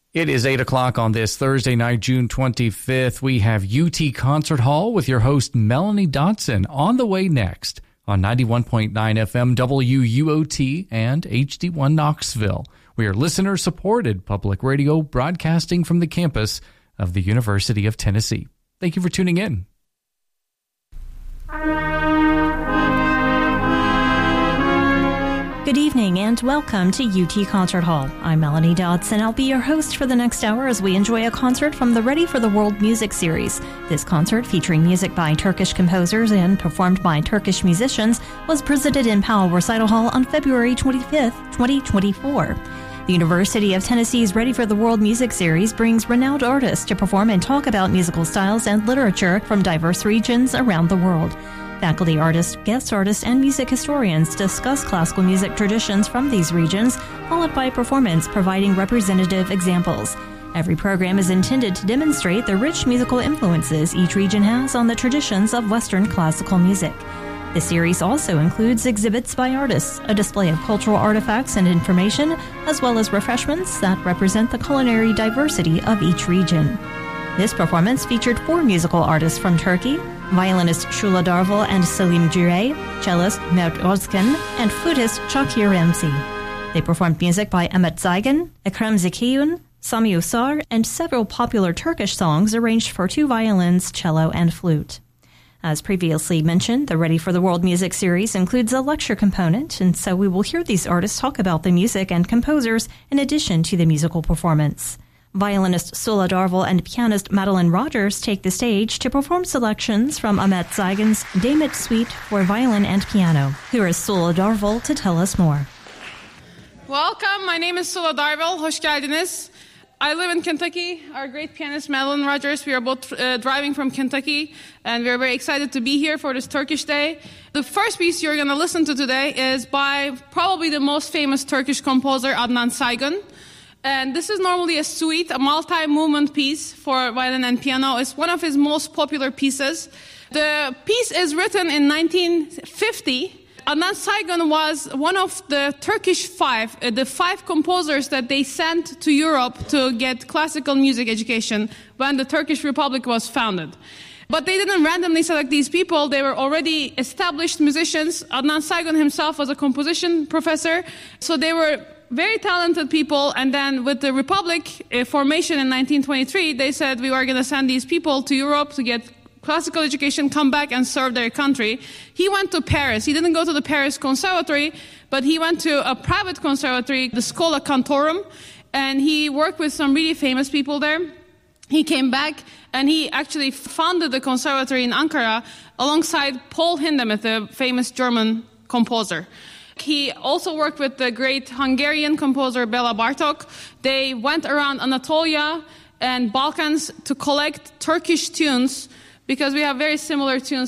It is 8 o'clock on this Thursday night, June 25th. We have UT Concert Hall with your host, Melanie Dotson, on the way next on 91.9 FM WUOT and HD1 Knoxville. We are listener-supported public radio broadcasting from the campus of the University of Tennessee. Thank you for tuning in. Good evening and welcome to UT Concert Hall. I'm Melanie Dotson. I'll be your host for the next hour as we enjoy a concert from the Ready for the World music series. This concert, featuring music by Turkish composers and performed by Turkish musicians, was presented in Powell Recital Hall on February 25th, 2024. The University of Tennessee's Ready for the World music series brings renowned artists to perform and talk about musical styles and literature from diverse regions around the world. Faculty artists, guest artists, and music historians discuss classical music traditions from these regions, followed by performance providing representative examples. Every program is intended to demonstrate the rich musical influences each region has on the traditions of Western classical music. The series also includes exhibits by artists, a display of cultural artifacts and information, as well as refreshments that represent the culinary diversity of each region. This performance featured 4 musical artists from Turkey: violinist Shula Darvel and Selim Cire, cellist Mert Özkan, and flutist Shakir Remzi. They performed music by Ahmet Zaygan, Ekrem Zekiyun, Sami Usar, and several popular Turkish songs arranged for 2 violins, cello, and flute. As previously mentioned, the Ready for the World music series includes a lecture component, and so we will hear these artists talk about the music and composers in addition to the musical performance. Violinist Sula Darvel and pianist Madeline Rogers take the stage to perform selections from Ahmet Zaygan's Demet Suite for violin and piano. Here is Sula Darvel to tell us more. Welcome, my name is Sula Darvel. Hoş geldiniz. I live in Kentucky. Our great pianist Madeline Rogers, we are both driving from Kentucky, and we are very excited to be here for this Turkish Day. The first piece you're going to listen to today is by probably the most famous Turkish composer, Adnan Saygun. And this is normally a suite, a multi-movement piece for violin and piano. It's one of his most popular pieces. The piece is written in 1950. Adnan Saygun was one of the Turkish 5, the 5 composers that they sent to Europe to get classical music education when the Turkish Republic was founded. But they didn't randomly select these people. They were already established musicians. Adnan Saygun himself was a composition professor. So they were very talented people, and then with the Republic formation in 1923, they said we are going to send these people to Europe to get classical education, come back and serve their country. He went to Paris. He didn't go to the Paris Conservatory, but he went to a private conservatory, the Schola Cantorum, and he worked with some really famous people there. He came back, and he actually founded the conservatory in Ankara alongside Paul Hindemith, the famous German composer. He also worked with the great Hungarian composer Bela Bartok. They went around Anatolia and Balkans to collect Turkish tunes, because we have very similar tunes